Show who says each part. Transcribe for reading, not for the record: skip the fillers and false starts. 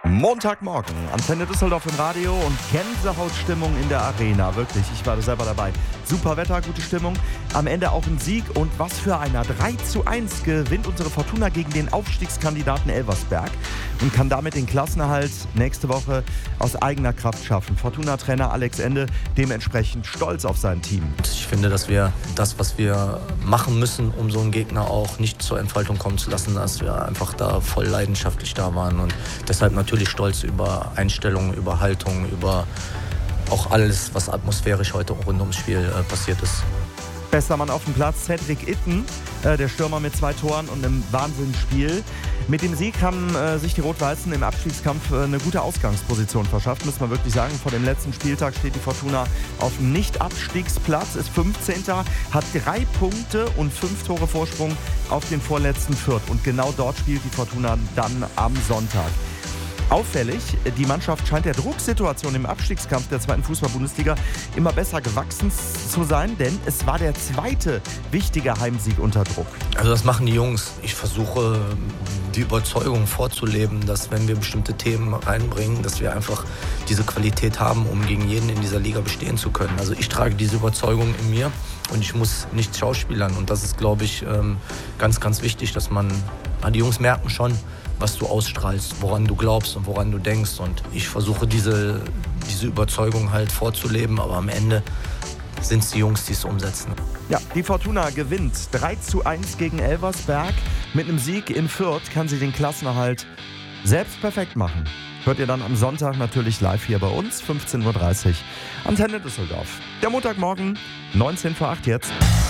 Speaker 1: Montagmorgen, Antenne Düsseldorf im Radio und Gänsehautstimmung in der Arena. Wirklich, ich war selber dabei. Super Wetter, gute Stimmung. Am Ende auch ein Sieg und was für einer. 3:1 gewinnt unsere Fortuna gegen den Aufstiegskandidaten Elversberg und kann damit den Klassenerhalt nächste Woche aus eigener Kraft schaffen. Fortuna-Trainer Alex Ende dementsprechend stolz auf sein Team.
Speaker 2: Ich finde, dass wir das, was wir machen müssen, um so einen Gegner auch nicht zur Entfaltung kommen zu lassen, dass wir einfach da voll leidenschaftlich da waren und deshalb natürlich stolz über Einstellungen, über Haltung, über auch alles, was atmosphärisch heute rund ums Spiel passiert ist.
Speaker 1: Bester Mann auf dem Platz, Cedric Itten, der Stürmer mit 2 Toren und einem Wahnsinnsspiel. Mit dem Sieg haben sich die Rot-Weißen im Abstiegskampf eine gute Ausgangsposition verschafft, muss man wirklich sagen. Vor dem letzten Spieltag steht die Fortuna auf dem Nicht-Abstiegsplatz, ist 15. hat 3 Punkte und 5 Tore Vorsprung auf den vorletzten Fürth. Und genau dort spielt die Fortuna dann am Sonntag. Auffällig, die Mannschaft scheint der Drucksituation im Abstiegskampf der 2. Fußball-Bundesliga immer besser gewachsen zu sein, denn es war der 2. wichtige Heimsieg unter Druck.
Speaker 2: Also das machen die Jungs. Ich versuche die Überzeugung vorzuleben, dass wenn wir bestimmte Themen reinbringen, dass wir einfach diese Qualität haben, um gegen jeden in dieser Liga bestehen zu können. Also ich trage diese Überzeugung in mir und ich muss nicht schauspielern. Und das ist, glaube ich, ganz, ganz wichtig, dass die Jungs merken schon, was du ausstrahlst, woran du glaubst und woran du denkst. Und ich versuche diese Überzeugung halt vorzuleben, aber am Ende sind es die Jungs, die es umsetzen.
Speaker 1: Ja, die Fortuna gewinnt 3:1 gegen Elversberg. Mit einem Sieg in Fürth kann sie den Klassenerhalt selbst perfekt machen. Hört ihr dann am Sonntag natürlich live hier bei uns, 15:30 Uhr, Antenne Düsseldorf. Der Montagmorgen, 19:08 jetzt.